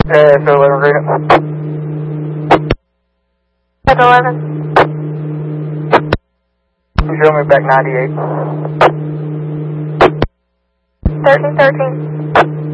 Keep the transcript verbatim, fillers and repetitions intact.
Uh, so eleven Reno. At eleven. Show me back ninety-eight. thirteen thirteen.